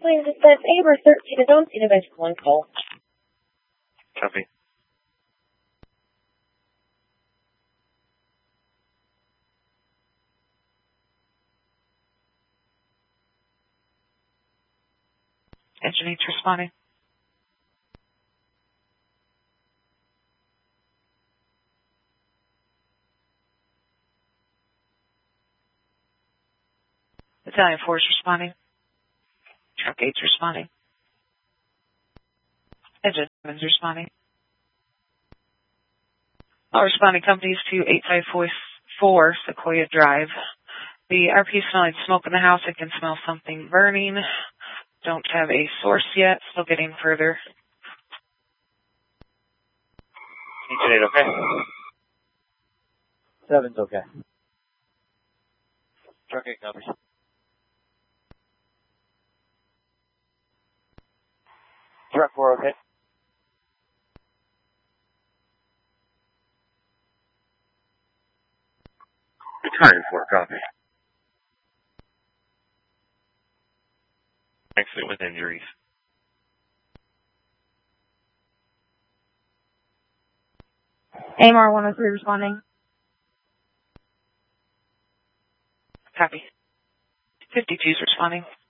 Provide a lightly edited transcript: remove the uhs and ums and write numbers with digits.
Please dispatch Amber 13 and don't see the best one call. Copy. Engine 8's responding. Battalion 4 is responding. Truck 8's responding. Engine 7's responding. All responding companies to 8544 Sequoia Drive. The RP is smelling smoke in the house. I can smell something burning. Don't have a source yet. Still getting further. Engine 8 okay? 7's okay. Truck 8 copies. Truck 4 okay. Battalion 4 copy. Accident with injuries. AMR 103 responding. Copy. 52's responding.